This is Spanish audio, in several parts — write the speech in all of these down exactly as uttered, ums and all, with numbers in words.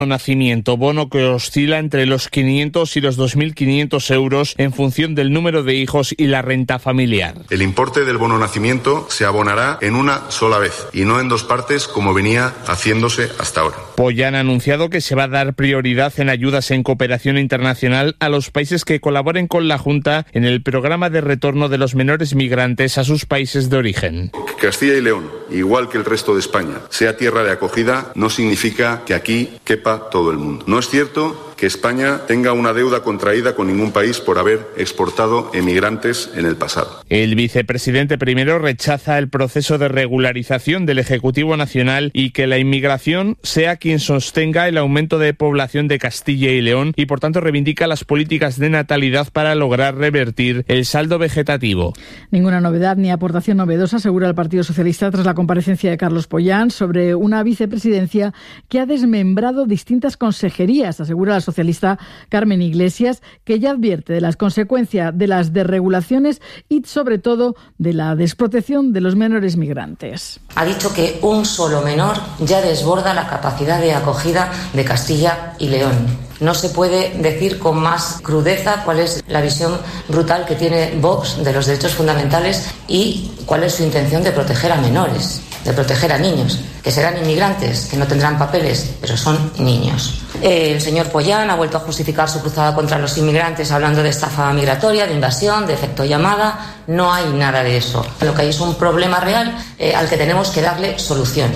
nacimiento, bono que oscila entre los quinientos y los dos mil quinientos euros en función del número de hijos y la renta familiar. El importe del bono nacimiento se abonará en una sola vez y no en dos partes como venía haciéndose hasta ahora. Pollán ha anunciado que se va a dar prioridad en ayudas en cooperación internacional a los países que colaboren con la Junta en el programa de retorno de los menores migrantes a sus países de origen. Que Castilla y León, igual que el resto de España, sea tierra de acogida no significa que aquí quepa todo el mundo. No es cierto que España tenga una deuda contraída con ningún país por haber exportado emigrantes en el pasado. El vicepresidente primero rechaza el proceso de regularización del Ejecutivo Nacional y que la inmigración sea quien sostenga el aumento de población de Castilla y León y por tanto reivindica las políticas de natalidad para lograr revertir el saldo vegetativo. Ninguna novedad ni aportación novedosa, asegura el Partido Socialista tras la comparecencia de Carlos Pollán sobre una vicepresidencia que ha desmembrado distintas consejerías, asegura la socialista Carmen Iglesias, que ya advierte de las consecuencias de las desregulaciones y sobre todo de la desprotección de los menores migrantes. Ha dicho que un solo menor ya desborda la capacidad de acogida de Castilla y León. No se puede decir con más crudeza cuál es la visión brutal que tiene Vox de los derechos fundamentales y cuál es su intención de proteger a menores, de proteger a niños, que serán inmigrantes, que no tendrán papeles, pero son niños. El señor Pollán ha vuelto a justificar su cruzada contra los inmigrantes hablando de estafa migratoria, de invasión, de efecto llamada. No hay nada de eso. Lo que hay es un problema real eh, al que tenemos que darle solución.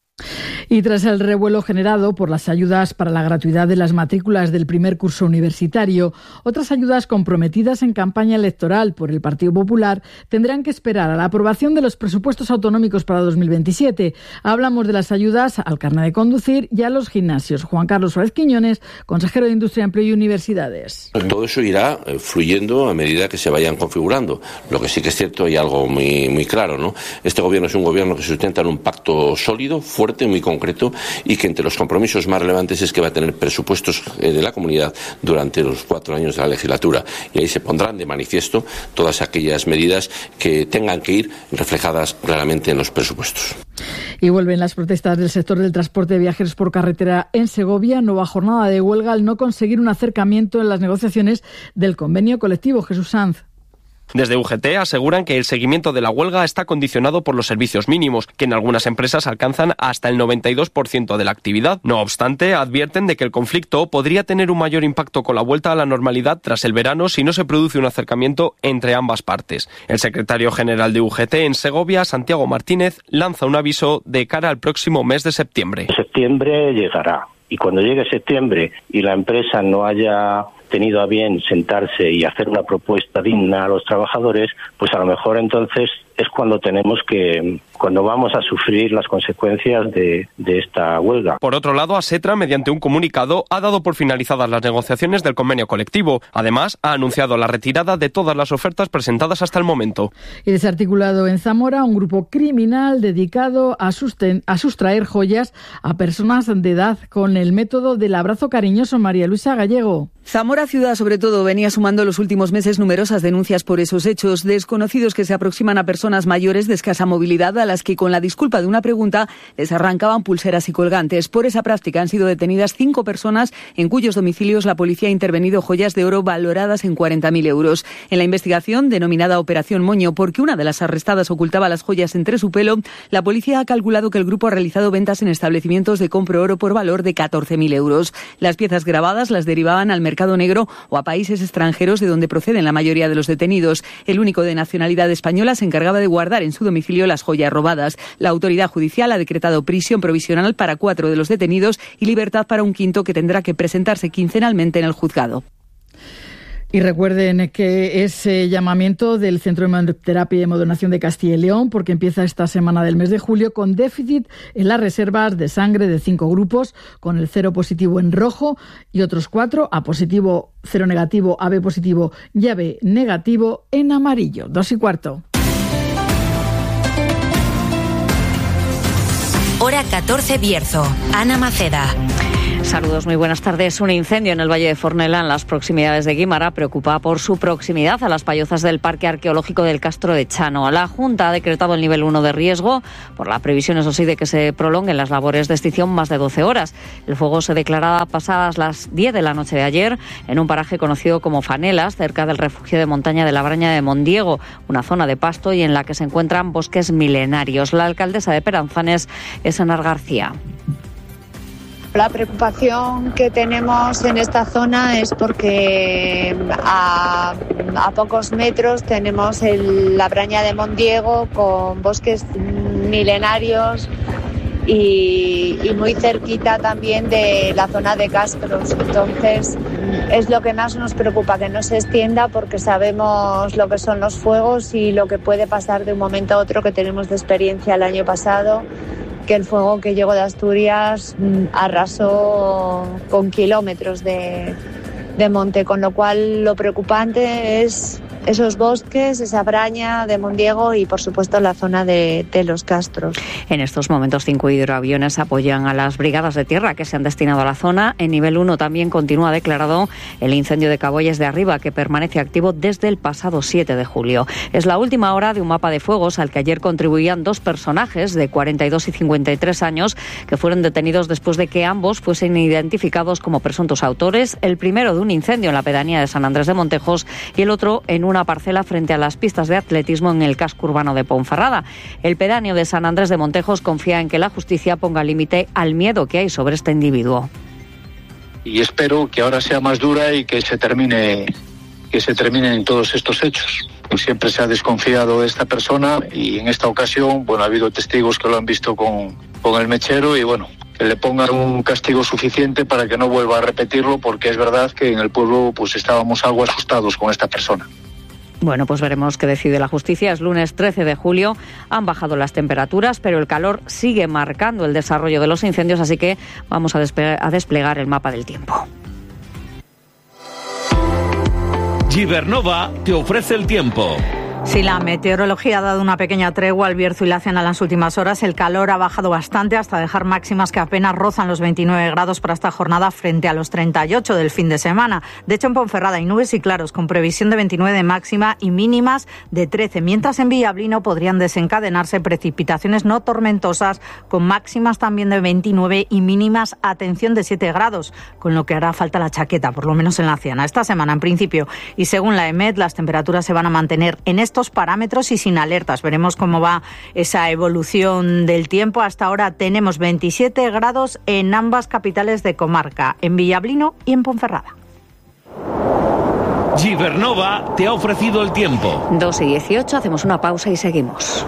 Y tras el revuelo generado por las ayudas para la gratuidad de las matrículas del primer curso universitario, otras ayudas comprometidas en campaña electoral por el Partido Popular tendrán que esperar a la aprobación de los presupuestos autonómicos para dos mil veintisiete. Hablamos de las ayudas al carnet de conducir y a los gimnasios. Juan Carlos Suárez Quiñones, consejero de Industria, Empleo y Universidades. Todo eso irá fluyendo a medida que se vayan configurando. Lo que sí que es cierto y algo muy, muy claro, ¿no? Este gobierno es un gobierno que sustenta en un pacto sólido, fuerte, muy concreto, y que entre los compromisos más relevantes es que va a tener presupuestos de la comunidad durante los cuatro años de la legislatura, y ahí se pondrán de manifiesto todas aquellas medidas que tengan que ir reflejadas claramente en los presupuestos. Y vuelven las protestas del sector del transporte de viajeros por carretera en Segovia. Nueva jornada de huelga al no conseguir un acercamiento en las negociaciones del convenio colectivo. Jesús Sanz. Desde U G T aseguran que el seguimiento de la huelga está condicionado por los servicios mínimos, que en algunas empresas alcanzan hasta el noventa y dos por ciento de la actividad. No obstante, advierten de que el conflicto podría tener un mayor impacto con la vuelta a la normalidad tras el verano si no se produce un acercamiento entre ambas partes. El secretario general de U G T en Segovia, Santiago Martínez, lanza un aviso de cara al próximo mes de septiembre. Septiembre llegará, y cuando llegue septiembre y la empresa no haya tenido a bien sentarse y hacer una propuesta digna a los trabajadores, pues a lo mejor entonces es cuando tenemos que, cuando vamos a sufrir las consecuencias de, de esta huelga. Por otro lado, Asetra, mediante un comunicado, ha dado por finalizadas las negociaciones del convenio colectivo. Además, ha anunciado la retirada de todas las ofertas presentadas hasta el momento. Y desarticulado en Zamora un grupo criminal dedicado a, susten- a sustraer joyas a personas de edad con el método del abrazo cariñoso. María Luisa Gallego. Zamora Ciudad, sobre todo, venía sumando los últimos meses numerosas denuncias por esos hechos. Desconocidos que se aproximan a personas mayores de escasa movilidad a las que, con la disculpa de una pregunta, les arrancaban pulseras y colgantes. Por esa práctica han sido detenidas cinco personas en cuyos domicilios la policía ha intervenido joyas de oro valoradas en cuarenta mil euros. En la investigación, denominada Operación Moño, porque una de las arrestadas ocultaba las joyas entre su pelo, la policía ha calculado que el grupo ha realizado ventas en establecimientos de compro oro por valor de catorce mil euros. Las piezas grabadas las derivaban al mercado negro o a países extranjeros de donde proceden la mayoría de los detenidos. El único de nacionalidad española se encargaba de guardar en su domicilio las joyas robadas. La autoridad judicial ha decretado prisión provisional para cuatro de los detenidos y libertad para un quinto que tendrá que presentarse quincenalmente en el juzgado. Y recuerden que ese llamamiento del Centro de Hemoterapia y Hemodonación de Castilla y León, porque empieza esta semana del mes de julio con déficit en las reservas de sangre de cinco grupos, con el cero positivo en rojo y otros cuatro, A positivo, cero negativo, A B positivo y A B negativo en amarillo. Dos y cuarto. Hora catorce Bierzo. Ana Maceda. Saludos, muy buenas tardes. Un incendio en el Valle de Fornelá, en las proximidades de Guímara, preocupa por su proximidad a las pallozas del Parque Arqueológico del Castro de Chano. La Junta ha decretado el nivel uno de riesgo por la previsión, eso sí, de que se prolonguen las labores de extinción más de doce horas. El fuego se declaraba pasadas las diez de la noche de ayer en un paraje conocido como Fanelas, cerca del refugio de montaña de la Braña de Mondiego, una zona de pasto y en la que se encuentran bosques milenarios. La alcaldesa de Peranzanes es Enar García. La preocupación que tenemos en esta zona es porque a, a pocos metros tenemos el, la Braña de Mondiego con bosques milenarios y, y muy cerquita también de la zona de Castros. Entonces es lo que más nos preocupa, que no se extienda, porque sabemos lo que son los fuegos y lo que puede pasar de un momento a otro, que tenemos de experiencia el año pasado, que el fuego que llegó de Asturias arrasó con kilómetros de, de monte, con lo cual lo preocupante es esos bosques, esa Braña de Mondiego y, por supuesto, la zona de, de los Castros. En estos momentos, cinco hidroaviones apoyan a las brigadas de tierra que se han destinado a la zona. En nivel uno también continúa declarado el incendio de Caboyes de Arriba, que permanece activo desde el pasado siete de julio. Es la última hora de un mapa de fuegos al que ayer contribuían dos personajes de cuarenta y dos y cincuenta y tres años que fueron detenidos después de que ambos fuesen identificados como presuntos autores, el primero de un incendio en la pedanía de San Andrés de Montejos y el otro en una parcela frente a las pistas de atletismo en el casco urbano de Ponferrada. El pedáneo de San Andrés de Montejos confía en que la justicia ponga límite al miedo que hay sobre este individuo. Y espero que ahora sea más dura y que se termine, que se terminen todos estos hechos. Pues siempre se ha desconfiado de esta persona y en esta ocasión, bueno, ha habido testigos que lo han visto con, con el mechero y bueno, que le pongan un castigo suficiente para que no vuelva a repetirlo, porque es verdad que en el pueblo pues estábamos algo asustados con esta persona. Bueno, pues veremos qué decide la justicia. Es lunes trece de julio, han bajado las temperaturas, pero el calor sigue marcando el desarrollo de los incendios, así que vamos a, despe- a desplegar el mapa del tiempo. Gibernova te ofrece el tiempo. Sí, la meteorología ha dado una pequeña tregua al Bierzo y la Cena en las últimas horas. El calor ha bajado bastante hasta dejar máximas que apenas rozan los veintinueve grados para esta jornada frente a los treinta y ocho del fin de semana. De hecho, en Ponferrada hay nubes y claros con previsión de veintinueve de máxima y mínimas de trece, mientras en Villablino podrían desencadenarse precipitaciones no tormentosas con máximas también de veintinueve y mínimas, atención, de siete grados, con lo que hará falta la chaqueta, por lo menos en la Ciana. Esta semana, en principio, y según la EMET, las temperaturas se van a mantener en este estos parámetros y sin alertas. Veremos cómo va esa evolución del tiempo. Hasta ahora tenemos veintisiete grados en ambas capitales de comarca, en Villablino y en Ponferrada. Gibernova te ha ofrecido el tiempo. dos y dieciocho, hacemos una pausa y seguimos.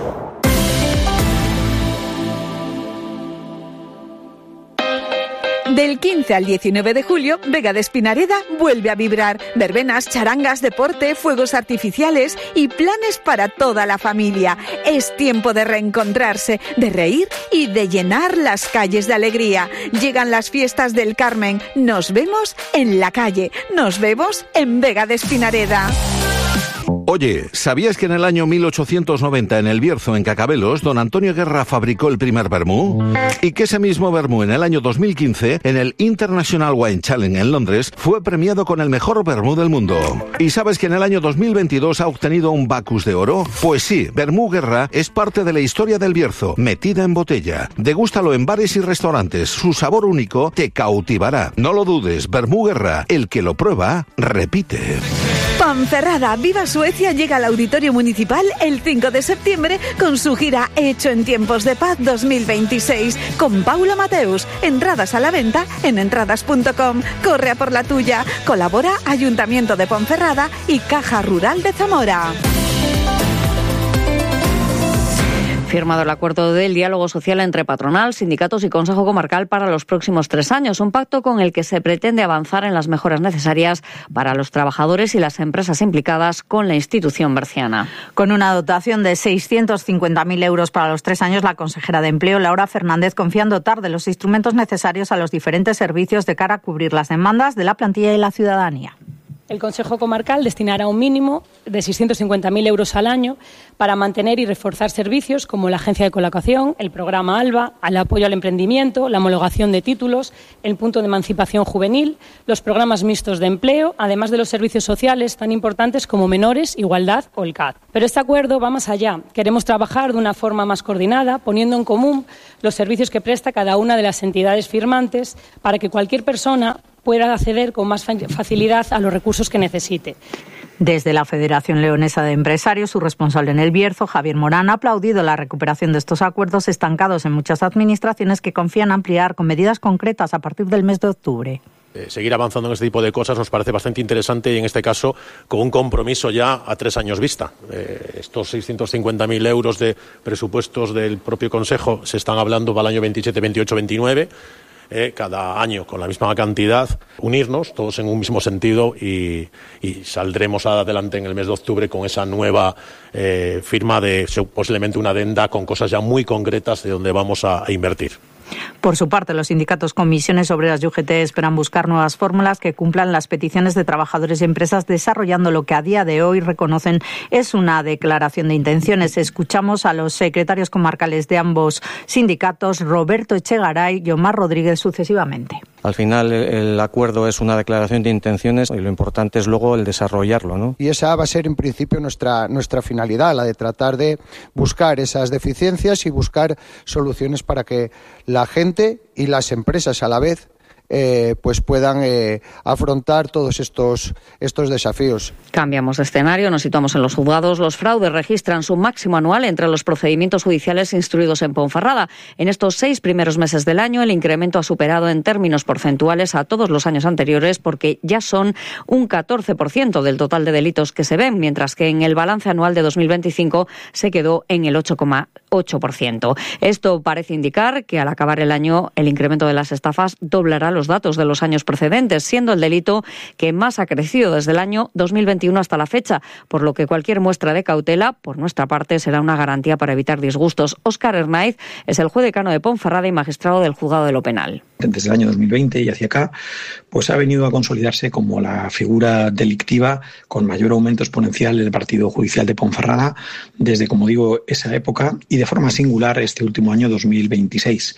Del quince al diecinueve de julio, Vega de Espinareda vuelve a vibrar. Verbenas, charangas, deporte, fuegos artificiales y planes para toda la familia. Es tiempo de reencontrarse, de reír y de llenar las calles de alegría. Llegan las fiestas del Carmen. Nos vemos en la calle. Nos vemos en Vega de Espinareda. Oye, ¿sabías que en el año mil ochocientos noventa en el Bierzo, en Cacabelos, don Antonio Guerra fabricó el primer vermú? Y que ese mismo vermú en el año dos mil quince, en el International Wine Challenge en Londres, fue premiado con el mejor vermú del mundo. ¿Y sabes que en el año dos mil veintidós ha obtenido un Bacus de oro? Pues sí, Vermú Guerra es parte de la historia del Bierzo, metida en botella. Degústalo en bares y restaurantes, su sabor único te cautivará. No lo dudes, Vermú Guerra, el que lo prueba, repite. Ponferrada, Viva Suecia llega al Auditorio Municipal el cinco de septiembre con su gira Hecho en Tiempos de Paz dos mil veintiséis con Paula Mateus. Entradas a la venta en entradas punto com. Corre a por la tuya. Colabora Ayuntamiento de Ponferrada y Caja Rural de Zamora. Firmado el acuerdo del diálogo social entre patronal, sindicatos y Consejo Comarcal para los próximos tres años. Un pacto con el que se pretende avanzar en las mejoras necesarias para los trabajadores y las empresas implicadas con la institución berciana. Con una dotación de seiscientos cincuenta mil euros para los tres años, la consejera de Empleo, Laura Fernández, confía en dotar de los instrumentos necesarios a los diferentes servicios de cara a cubrir las demandas de la plantilla y la ciudadanía. El Consejo Comarcal destinará un mínimo de seiscientos cincuenta mil euros al año para mantener y reforzar servicios como la agencia de colocación, el programa ALBA, el apoyo al emprendimiento, la homologación de títulos, el punto de emancipación juvenil, los programas mixtos de empleo, además de los servicios sociales tan importantes como menores, igualdad o el C A D. Pero este acuerdo va más allá. Queremos trabajar de una forma más coordinada, poniendo en común los servicios que presta cada una de las entidades firmantes para que cualquier persona pueda acceder con más facilidad a los recursos que necesite. Desde la Federación Leonesa de Empresarios, su responsable en El Bierzo, Javier Morán, ha aplaudido la recuperación de estos acuerdos estancados en muchas administraciones que confían ampliar con medidas concretas a partir del mes de octubre. Eh, seguir avanzando en este tipo de cosas nos parece bastante interesante y en este caso con un compromiso ya a tres años vista. Eh, estos seiscientos cincuenta mil euros de presupuestos del propio Consejo se están hablando para el año veintisiete, veintiocho, veintinueve. Eh, cada año con la misma cantidad, unirnos todos en un mismo sentido y, y saldremos adelante en el mes de octubre con esa nueva eh, firma de posiblemente una adenda con cosas ya muy concretas de donde vamos a, a invertir. Por su parte, los sindicatos, comisiones obreras y U G T esperan buscar nuevas fórmulas que cumplan las peticiones de trabajadores y empresas, desarrollando lo que a día de hoy reconocen es una declaración de intenciones. Escuchamos a los secretarios comarcales de ambos sindicatos, Roberto Echegaray y Omar Rodríguez, sucesivamente. Al final, el acuerdo es una declaración de intenciones y lo importante es luego el desarrollarlo, ¿no? Y esa va a ser, en principio, nuestra, nuestra finalidad, la de tratar de buscar esas deficiencias y buscar soluciones para que la gente y las empresas a la vez Eh, pues puedan eh, afrontar todos estos, estos desafíos. Cambiamos de escenario, nos situamos en los juzgados. Los fraudes registran su máximo anual entre los procedimientos judiciales instruidos en Ponferrada. En estos seis primeros meses del año, el incremento ha superado en términos porcentuales a todos los años anteriores, porque ya son un catorce por ciento del total de delitos que se ven, mientras que en el balance anual de dos mil veinticinco se quedó en el ocho coma ocho por ciento. Esto parece indicar que al acabar el año el incremento de las estafas doblará los datos de los años precedentes, siendo el delito que más ha crecido desde el año dos mil veintiuno hasta la fecha, por lo que cualquier muestra de cautela, por nuestra parte, será una garantía para evitar disgustos. Óscar Hernáiz es el juez decano de Ponferrada y magistrado del Juzgado de lo Penal. Desde el año dos mil veinte y hacia acá, pues ha venido a consolidarse como la figura delictiva con mayor aumento exponencial del partido judicial de Ponferrada desde, como digo, esa época y de forma singular este último año dos mil veintiséis.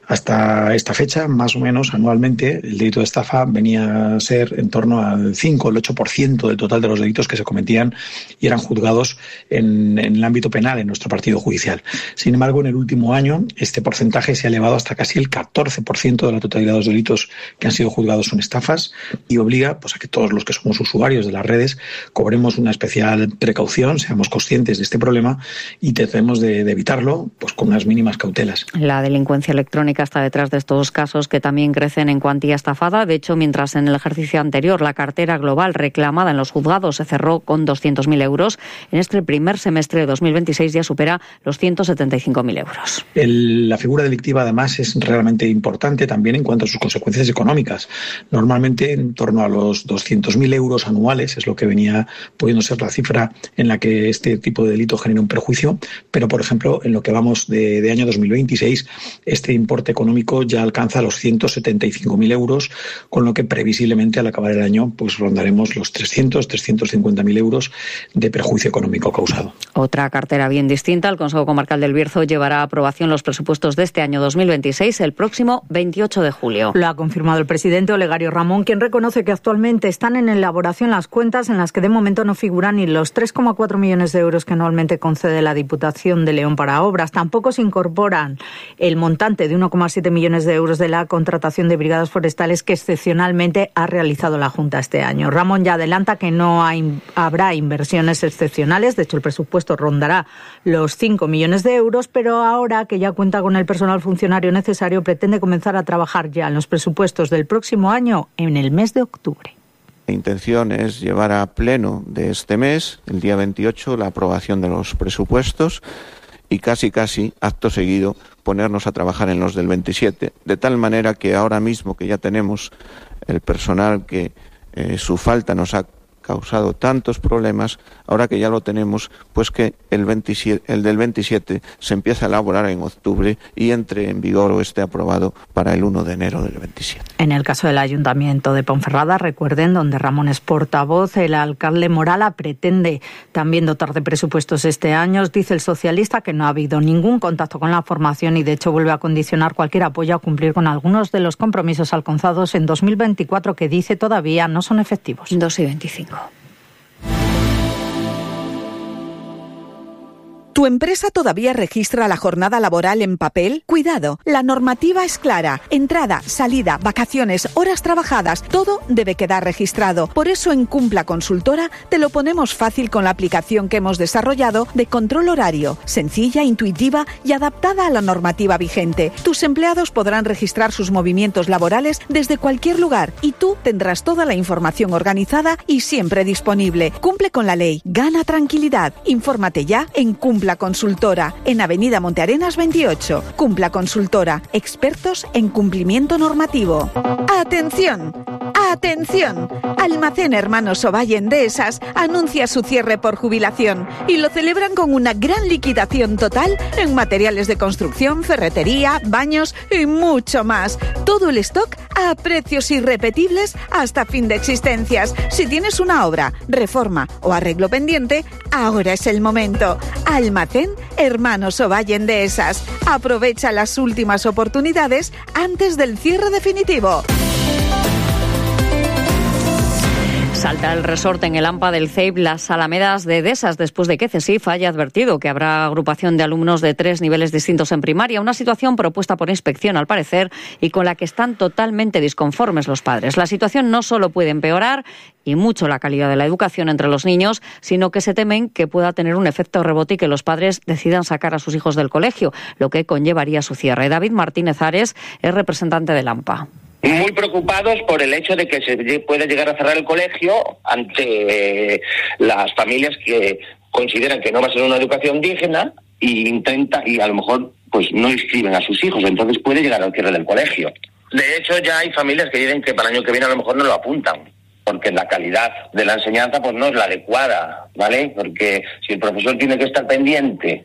Hasta esta fecha, más o menos anualmente, el delito de estafa venía a ser en torno al cinco o el ocho por ciento del total de los delitos que se cometían y eran juzgados en, en el ámbito penal en nuestro partido judicial. Sin embargo, en el último año este porcentaje se ha elevado hasta casi el catorce por ciento de la totalidad de los delitos que han sido juzgados son estafas y obliga pues, a que todos los que somos usuarios de las redes cobremos una especial precaución, seamos conscientes de este problema y tratemos de, de evitarlo pues, con unas mínimas cautelas. La delincuencia electrónica está detrás de estos casos que también crecen en cuantía estafada. De hecho, mientras en el ejercicio anterior la cartera global reclamada en los juzgados se cerró con doscientos mil euros, en este primer semestre de dos mil veintiséis ya supera los ciento setenta y cinco mil euros. El, la figura delictiva además es realmente importante también en cuanto a sus consecuencias económicas. Normalmente en torno a los doscientos mil euros anuales es lo que venía pudiendo ser la cifra en la que este tipo de delito genera un perjuicio, pero por ejemplo en lo que vamos de, de año dos mil veintiséis este importe económico ya alcanza los ciento setenta y cinco mil euros, con lo que previsiblemente al acabar el año pues rondaremos los trescientos, trescientos cincuenta mil euros de perjuicio económico causado. Otra cartera bien distinta. El Consejo Comarcal del Bierzo llevará a aprobación los presupuestos de este año dos mil veintiséis el próximo veintiocho de julio. Lo ha confirmado el presidente Olegario Ramón, quien reconoce que actualmente están en elaboración las cuentas en las que de momento no figuran ni los tres coma cuatro millones de euros que anualmente concede la Diputación de León para obras. Tampoco se incorporan el montante de uno coma siete millones de euros de la contratación de brigadas forestales que excepcionalmente ha realizado la Junta este año. Ramón ya adelanta que no hay, habrá inversiones excepcionales. De hecho, el presupuesto rondará los cinco millones de euros, pero ahora que ya cuenta con el personal funcionario necesario, pretende comenzar a trabajar ya en los presupuestos del próximo año en el mes de octubre. La intención es llevar a pleno de este mes, el día veintiocho, la aprobación de los presupuestos y casi casi, acto seguido, ponernos a trabajar en los del veintisiete, de tal manera que ahora mismo que ya tenemos el personal que eh, su falta nos ha causado tantos problemas, ahora que ya lo tenemos, pues que el, veintisiete, el del veintisiete se empieza a elaborar en octubre y entre en vigor o esté aprobado para el uno de enero del veintisiete. En el caso del Ayuntamiento de Ponferrada, recuerden, donde Ramón es portavoz, el alcalde Morala pretende también dotar de presupuestos este año. Dice el socialista que no ha habido ningún contacto con la formación y de hecho vuelve a condicionar cualquier apoyo a cumplir con algunos de los compromisos alcanzados en dos mil veinticuatro que dice todavía no son efectivos. dos y veinticinco. ¿Tu empresa todavía registra la jornada laboral en papel? Cuidado, la normativa es clara. Entrada, salida, vacaciones, horas trabajadas, todo debe quedar registrado. Por eso en Cumpla Consultora te lo ponemos fácil con la aplicación que hemos desarrollado de control horario, sencilla, intuitiva y adaptada a la normativa vigente. Tus empleados podrán registrar sus movimientos laborales desde cualquier lugar y tú tendrás toda la información organizada y siempre disponible. Cumple con la ley, gana tranquilidad. Infórmate ya en Cumpla Consultora, en Avenida Montearenas veintiocho. Cumpla Consultora, expertos en cumplimiento normativo. ¡Atención! ¡Atención! Almacén Hermanos Ovalle Endesas anuncia su cierre por jubilación y lo celebran con una gran liquidación total en materiales de construcción, ferretería, baños y mucho más. Todo el stock a precios irrepetibles hasta fin de existencias. Si tienes una obra, reforma o arreglo pendiente, ahora es el momento. Almacén Hermanos Ovalle Endesas. Aprovecha las últimas oportunidades antes del cierre definitivo. Salta el resorte en el AMPA del C E I P Las Alamedas de Edesas después de que CESIF haya advertido que habrá agrupación de alumnos de tres niveles distintos en primaria, una situación propuesta por inspección al parecer y con la que están totalmente disconformes los padres. La situación no solo puede empeorar y mucho la calidad de la educación entre los niños, sino que se temen que pueda tener un efecto rebote y que los padres decidan sacar a sus hijos del colegio, lo que conllevaría su cierre. David Martínez Ares es representante del AMPA. Muy preocupados por el hecho de que se puede llegar a cerrar el colegio ante eh, las familias que consideran que no va a ser una educación digna y intenta y a lo mejor pues no inscriben a sus hijos, entonces puede llegar al cierre del colegio. De hecho ya hay familias que dicen que para el año que viene a lo mejor no lo apuntan, porque la calidad de la enseñanza pues no es la adecuada, ¿vale? Porque si el profesor tiene que estar pendiente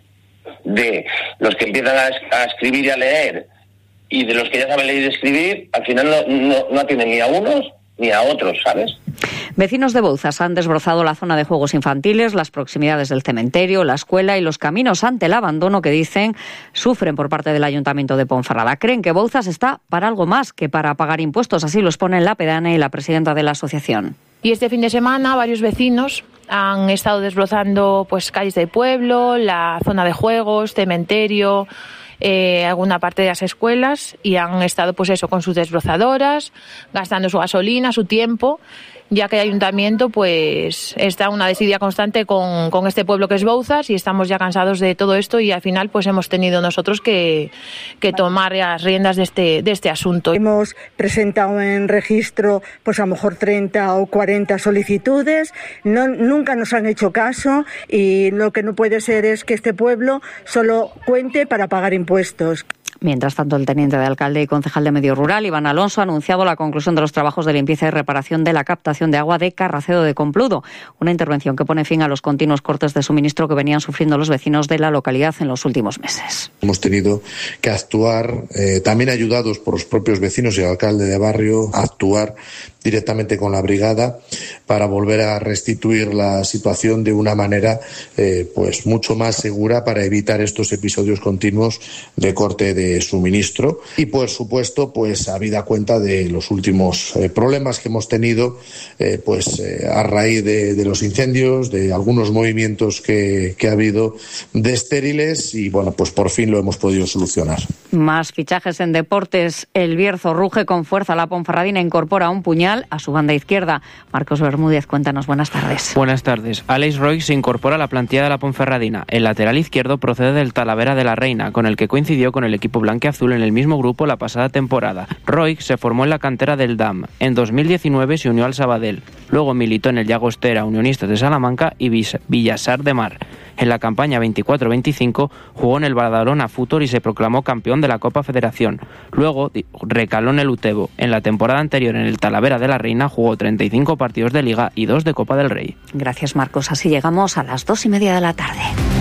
de los que empiezan a, a escribir y a leer y de los que ya saben leer y escribir, al final no, no, no atienden ni a unos ni a otros, ¿sabes? Vecinos de Bouzas han desbrozado la zona de juegos infantiles, las proximidades del cementerio, la escuela y los caminos ante el abandono que dicen sufren por parte del Ayuntamiento de Ponferrada. Creen que Bouzas está para algo más que para pagar impuestos, así lo exponen la pedana y la presidenta de la asociación. Y este fin de semana varios vecinos han estado desbrozando pues calles del pueblo, la zona de juegos, cementerio, Eh, alguna parte de las escuelas y han estado pues eso con sus desbrozadoras, gastando su gasolina, su tiempo, ya que el ayuntamiento pues está en una desidia constante con, con este pueblo que es Bouzas y estamos ya cansados de todo esto y al final pues hemos tenido nosotros que, que tomar las riendas de este, de este asunto. Hemos presentado en registro pues a lo mejor treinta o cuarenta solicitudes, no, nunca nos han hecho caso y lo que no puede ser es que este pueblo solo cuente para pagar impuestos. Mientras tanto, el teniente de alcalde y concejal de Medio Rural, Iván Alonso, ha anunciado la conclusión de los trabajos de limpieza y reparación de la captación de agua de Carracedo de Compludo, una intervención que pone fin a los continuos cortes de suministro que venían sufriendo los vecinos de la localidad en los últimos meses. Hemos tenido que actuar, eh, también ayudados por los propios vecinos y el alcalde de barrio, a actuar directamente con la brigada para volver a restituir la situación de una manera eh, pues mucho más segura para evitar estos episodios continuos de corte de suministro y por supuesto pues habida cuenta de los últimos eh, problemas que hemos tenido eh, pues eh, a raíz de, de los incendios, de algunos movimientos que, que ha habido de estériles y bueno pues por fin lo hemos podido solucionar. Más fichajes en deportes. El Bierzo ruge con fuerza. La Ponferradina incorpora un puñal a su banda izquierda. Marcos Bermúdez, cuéntanos, buenas tardes. Buenas tardes. Alex Roy se incorpora a la plantilla de la Ponferradina. El lateral izquierdo procede del Talavera de la Reina, con el que coincidió con el equipo blanquiazul en el mismo grupo la pasada temporada. Roy se formó en la cantera del D A M. En dos mil diecinueve se unió al Sabadell. Luego militó en el Llagostera, Unionistas de Salamanca y Villasar de Mar. En la campaña veinticuatro veinticinco jugó en el Badalona Futor y se proclamó campeón de la Copa Federación. Luego recaló en el Utebo. En la temporada anterior en el Talavera de la Reina jugó treinta y cinco partidos de Liga y dos de Copa del Rey. Gracias, Marcos. Así llegamos a las dos y media de la tarde.